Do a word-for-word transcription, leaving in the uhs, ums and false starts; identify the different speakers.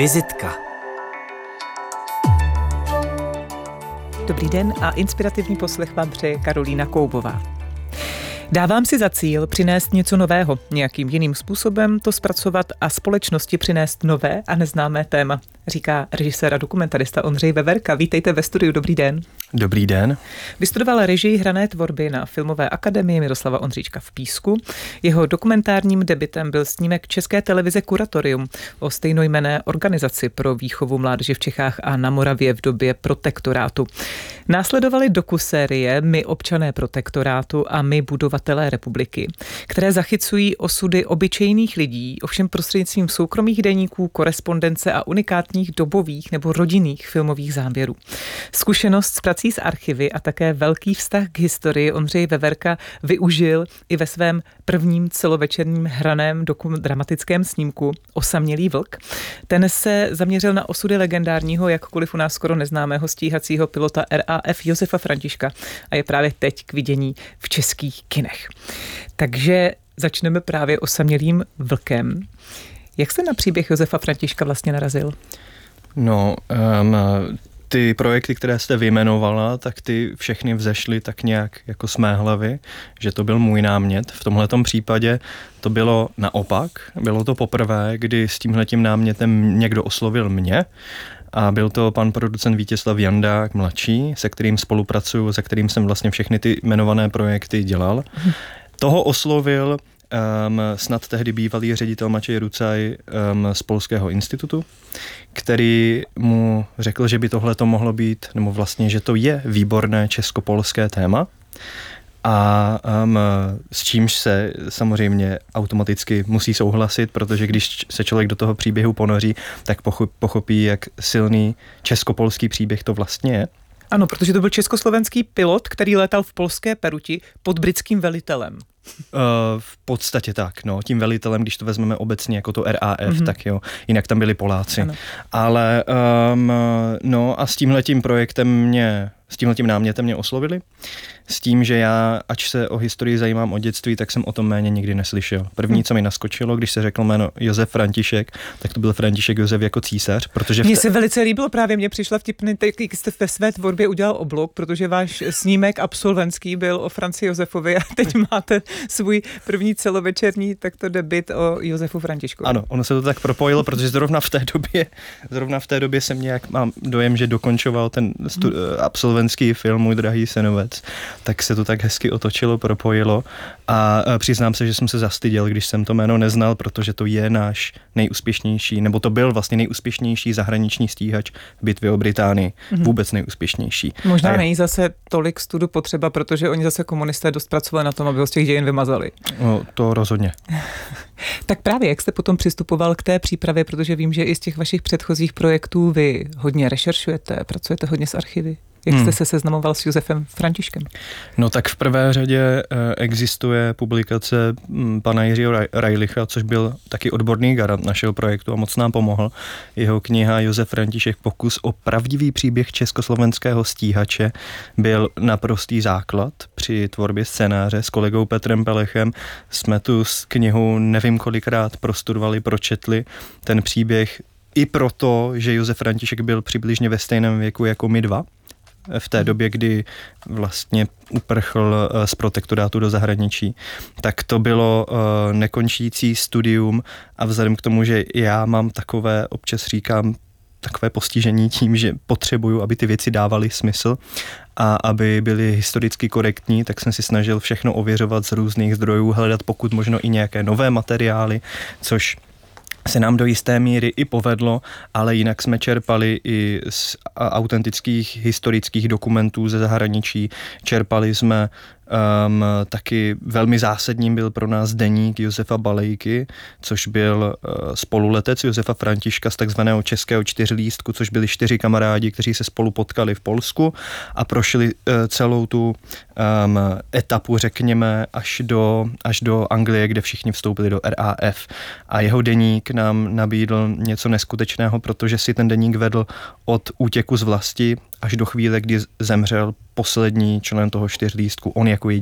Speaker 1: Vizitka.
Speaker 2: Dobrý den a inspirativní poslech vám přeje Karolína Koubová. Dávám si za cíl přinést něco nového, nějakým jiným způsobem to zpracovat a společnosti přinést nové a neznámé téma, říká režisér a dokumentarista Ondřej Veverka. Vítejte ve studiu, dobrý den.
Speaker 3: Dobrý den.
Speaker 2: Vystudoval režii hrané tvorby na Filmové akademii Miroslava Ondříčka v Písku. Jeho dokumentárním debutem byl snímek České televize Kuratorium o stejnojmenné organizaci pro výchovu mládeže v Čechách a na Moravě v době protektorátu. Následovaly dokusérie My občané protektorátu a My budovatelé republiky, které zachycují osudy obyčejných lidí, ovšem prostřednictvím soukromých deníků, korespondence a unikátních dobových nebo rodinných filmových záběrů. Zkušenost s prací s archivy a také velký vztah k historii Ondřej Veverka využil i ve svém prvním celovečerním hraném dokum- dramatickém snímku Osamělý vlk. Ten se zaměřil na osudy legendárního, jakkoliv u nás skoro neznámého stíhacího pilota R A F Josefa Františka a je právě teď k vidění v českých kinech. Takže začneme právě Osamělým vlkem. Jak jste na příběh Josefa Františka vlastně narazil?
Speaker 3: No, um, ty projekty, které jste vyjmenovala, tak ty všechny vzešly tak nějak jako z mé hlavy, že to byl můj námět. V tomhletom případě to bylo naopak. Bylo to poprvé, kdy s tímhletím námětem někdo oslovil mě. A byl to pan producent Vítězslav Jandák mladší, se kterým spolupracuju, se kterým jsem vlastně všechny ty jmenované projekty dělal. Toho oslovil um, snad tehdy bývalý ředitel Mačej Rucaj um, z Polského institutu, který mu řekl, že by tohle to mohlo být, nebo vlastně, že to je výborné česko-polské téma. A um, s čímž se samozřejmě automaticky musí souhlasit, protože když se člověk do toho příběhu ponoří, tak pochopí, jak silný českopolský příběh to vlastně je.
Speaker 2: Ano, protože to byl československý pilot, který létal v polské Peruti pod britským velitelem.
Speaker 3: Uh, v podstatě tak, no. Tím velitelem, když to vezmeme obecně jako to R A F, mm-hmm. tak jo, jinak tam byli Poláci. Ano. Ale um, no a s tímhletím projektem mě, s tímhletím námětem mě oslovili, s tím, že já, ač se o historii zajímám od dětství, tak jsem o tom jméně nikdy neslyšel. První, hmm. co mi naskočilo, když se řekl jméno Josef František, tak to byl František Josef jako císař, protože...
Speaker 2: Mně
Speaker 3: te...
Speaker 2: se velice líbilo, právě mně přišla vtipný, jak jste ve své tvorbě udělal oblog, protože váš snímek absolventský byl o Franci Josefovi a teď máte svůj první celovečerní takto debut o Josefu Františkovi.
Speaker 3: Ano, ono se to tak propojilo, protože zrovna v té době, zrovna v té době jsem nějak, mám dojem, že dokončoval ten stu, hmm. absolventský film Můj drahý synovec, tak se to tak hezky otočilo, propojilo a přiznám se, že jsem se zastyděl, když jsem to jméno neznal, protože to je náš nejúspěšnější, nebo to byl vlastně nejúspěšnější zahraniční stíhač v bitvě o Británii. Mm-hmm. Vůbec nejúspěšnější.
Speaker 2: Možná
Speaker 3: je...
Speaker 2: není zase tolik studu potřeba, protože oni zase komunisté dost pracovali na tom, aby ho z těch dějin vymazali.
Speaker 3: No, to rozhodně.
Speaker 2: Tak právě, jak jste potom přistupoval k té přípravě, protože vím, že i z těch vašich předchozích projektů vy hodně rešeršujete, pracujete hodně s archivy. Jak jste hmm. se seznamoval s Josefem Františkem?
Speaker 3: No tak v prvé řadě existuje publikace pana Jiřího Rajlicha, což byl taky odborný garant našeho projektu a moc nám pomohl. Jeho kniha Josef František Pokus o pravdivý příběh československého stíhače byl naprostý základ při tvorbě scénáře. S kolegou Petrem Pelechem jsme tu knihu nevím kolikrát prostudovali, pročetli ten příběh i proto, že Josef František byl přibližně ve stejném věku jako my dva. V té době, kdy vlastně uprchl z protektorátu do zahraničí, tak to bylo nekončící studium a vzhledem k tomu, že já mám takové, občas říkám, takové postižení tím, že potřebuju, aby ty věci dávaly smysl a aby byly historicky korektní, tak jsem si snažil všechno ověřovat z různých zdrojů, hledat pokud možno i nějaké nové materiály, což se nám do jisté míry i povedlo, ale jinak jsme čerpali i z autentických historických dokumentů ze zahraničí. Čerpali jsme Um, taky velmi zásadním byl pro nás deník Josefa Balejky, což byl uh, spoluletec Josefa Františka z takzvaného českého čtyřlístku, což byli čtyři kamarádi, kteří se spolu potkali v Polsku a prošli uh, celou tu um, etapu, řekněme, až do, až do Anglie, kde všichni vstoupili do R A F. A jeho deník nám nabídl něco neskutečného, protože si ten deník vedl od útěku z vlasti až do chvíle, kdy zemřel poslední člen toho čtyřlístku, on jako